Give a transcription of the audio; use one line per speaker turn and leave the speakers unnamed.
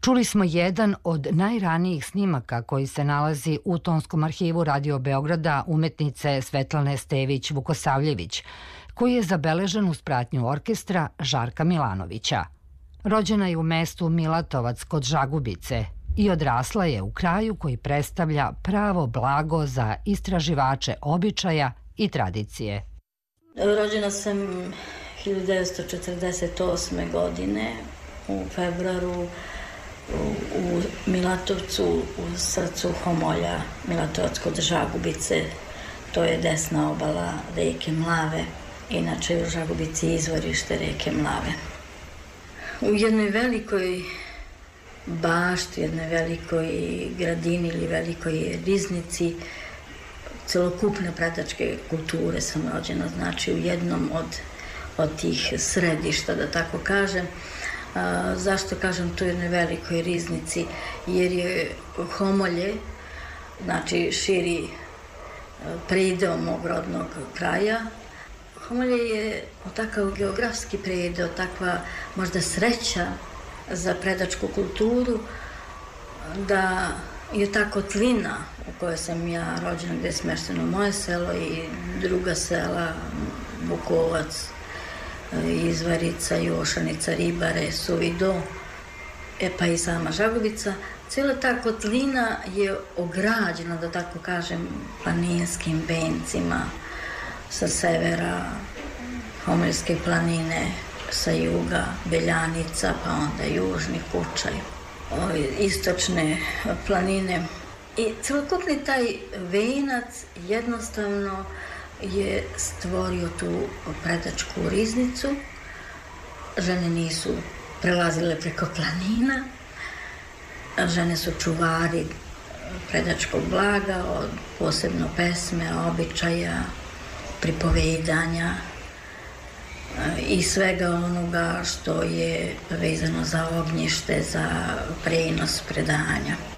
Čuli smo jedan od najranijih snimaka koji se nalazi u Tonskom arhivu Radio Beograda umetnice Svetlane Stević-Vukosavljević, koji je zabeležen uz pratnju orkestra Žarka Milanovića. Rođena je u mestu Milatovac kod Žagubice i odrasla je u kraju koji predstavlja pravo blago za istraživače običaja i tradicije.
Rođena sam 1948. godine u februaru u Milatovcu, u srcu Homolja. Milatovac kod Žagubice, to je desna obala reke Mlave. Inače je u Žagubici izvorište reke Mlave. U jednoj velikoj bašti, jednoj velikoj gradini ili velikoj riznici celokupne predačke kulture sam rođena, znači u jednom od tih središta, da tako kažem. Zašto kažem tu jednoj velikoj riznici? Jer je Homolje, znači širi predeo mog rodnog kraja. Homolje je takav geografski predeo, takva možda sreća za predačku kulturu, da je ta kotlina u kojoj sam ja rođena, gde je smešteno moje selo i druga sela, Bukovac, Izvarica, Jošanica, Ribare, Suvido, pa i sama Žagubica. Cijela ta kotlina je ograđena, da tako kažem, planinskim vencima sa severa Homoljske planine, sa juga Beljanica, pa onda južni Kučaj, istočne planine. I celokupni taj venac jednostavno je stvorio tu predačku riznicu. Žene nisu prelazile preko planina. Žene su čuvari predačkog blaga, posebno pesme, običaja, pripovedanja i svega onoga što je vezano za ognjište, za prenos predanja.